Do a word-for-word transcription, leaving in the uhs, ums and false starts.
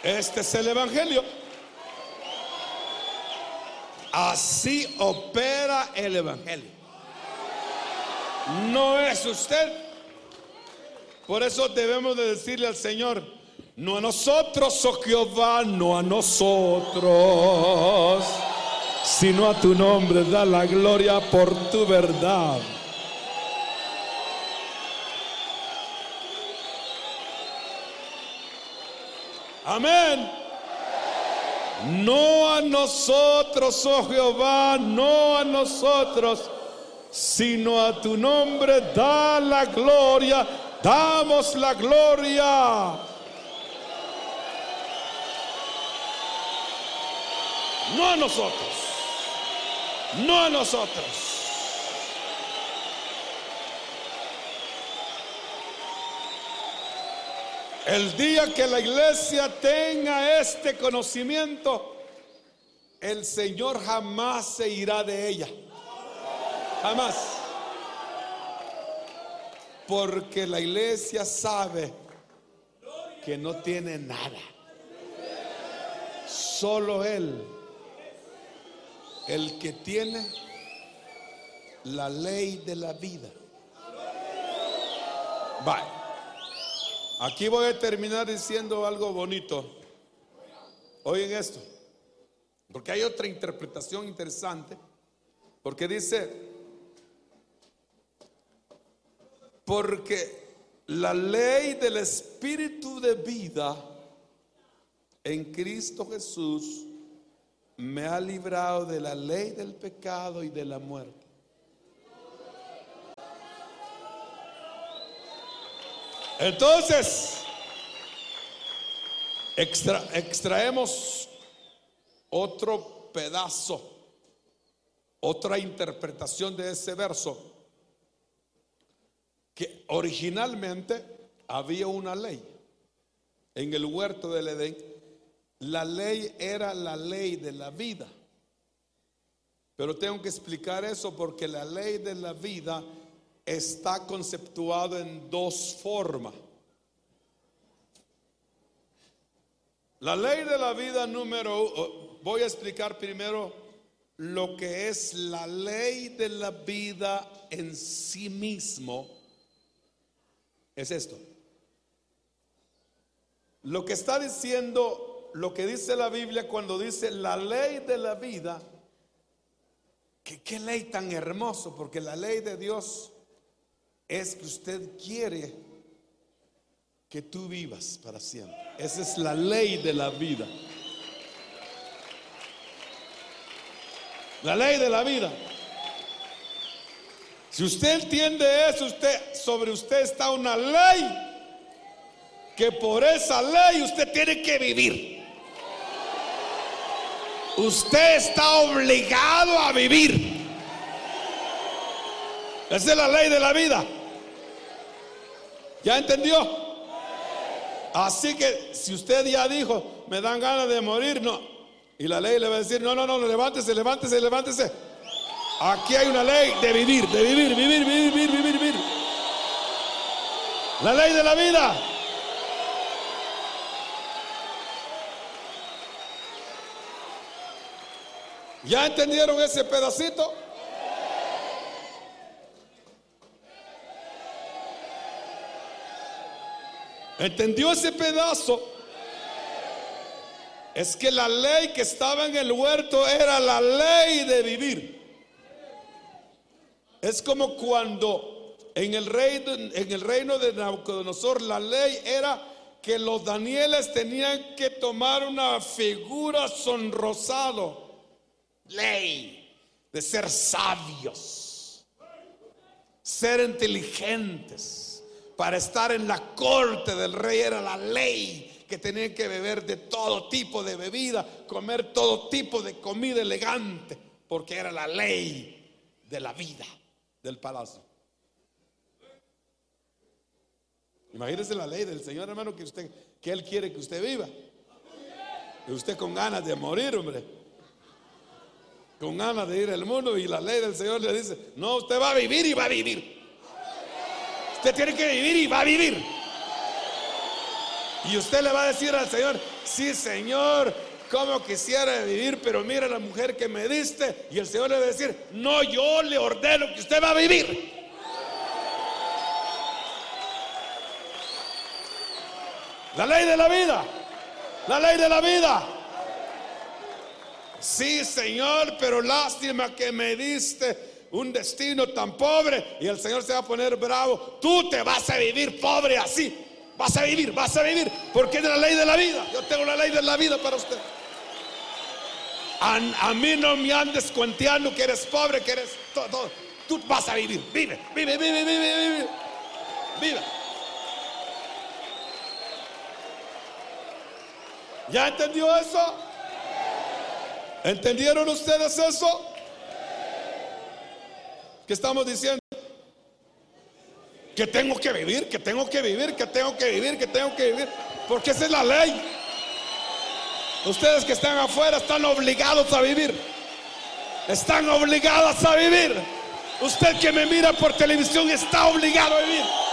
Este es el Evangelio. Así opera el Evangelio. No es usted. Por eso debemos de decirle al Señor: no a nosotros, oh Jehová, no a nosotros, sino a tu nombre da la gloria por tu verdad. Amén. No a nosotros, oh Jehová, no a nosotros, sino a tu nombre da la gloria. Damos la gloria. No a nosotros, no a nosotros. El día que la iglesia tenga este conocimiento, el Señor jamás se irá de ella. Jamás. Porque la iglesia sabe que no tiene nada. Solo Él, el que tiene la ley de la vida. Bye. Aquí voy a terminar diciendo algo bonito. Oigan esto, porque hay otra interpretación interesante. Porque dice: porque la ley del Espíritu de vida en Cristo Jesús me ha librado de la ley del pecado y de la muerte. Entonces, extra, extraemos otro pedazo, otra interpretación de ese verso. Que originalmente había una ley en el huerto del Edén. La ley era la ley de la vida. Pero tengo que explicar eso porque la ley de la vida está conceptuado en dos formas. La ley de la vida número, voy a explicar primero lo que es la ley de la vida en sí mismo. Es esto. Lo que está diciendo, lo que dice la Biblia cuando dice la ley de la vida, que qué ley tan hermoso, porque la ley de Dios es que usted quiere que tú vivas para siempre. Esa es la ley de la vida. La ley de la vida. Si usted entiende eso, usted, sobre usted está una ley, que por esa ley usted tiene que vivir. Usted está obligado a vivir. Esa es la ley de la vida. ¿Ya entendió? Así que si usted ya dijo, me dan ganas de morir, no. Y la ley le va a decir, no, no, no, levántese, levántese, levántese. Aquí hay una ley de vivir, de vivir, vivir, vivir, vivir, vivir, vivir. La ley de la vida. ¿Ya entendieron ese pedacito? ¿Entendió ese pedazo? Es que la ley que estaba en el huerto era la ley de vivir. Es como cuando en el reino, en el reino de Nabucodonosor, la ley era que los danieles tenían que tomar una figura sonrosado. Ley de ser sabios, ser inteligentes, para estar en la corte del rey. Era la ley que tenían que beber de todo tipo de bebida, comer todo tipo de comida elegante, porque era la ley de la vida del palacio. Imagínese la ley del Señor, hermano, que usted, que Él quiere que usted viva. Y usted con ganas de morir, hombre, con ganas de ir al mundo, y la ley del Señor le dice, no, usted va a vivir y va a vivir. Usted tiene que vivir y va a vivir. Y usted le va a decir al Señor: sí, Señor, como quisiera vivir, pero mira la mujer que me diste. Y el Señor le va a decir: no, yo le ordeno que usted va a vivir. La ley de la vida. La ley de la vida. Sí, Señor, pero lástima que me diste un destino tan pobre. Y el Señor se va a poner bravo: tú te vas a vivir pobre así. Vas a vivir, vas a vivir, porque es de la ley de la vida. Yo tengo la ley de la vida para usted. A, a mí no me andes cuenteando que eres pobre, que eres todo, todo. Tú vas a vivir. Vive, vive, vive, vive, vive. Vive. ¿Ya entendió eso? ¿Entendieron ustedes eso? ¿Qué estamos diciendo? Que tengo que vivir, que tengo que vivir, que tengo que vivir, que tengo que vivir, porque esa es la ley. Ustedes que están afuera están obligados a vivir. Están obligados a vivir. Usted que me mira por televisión está obligado a vivir.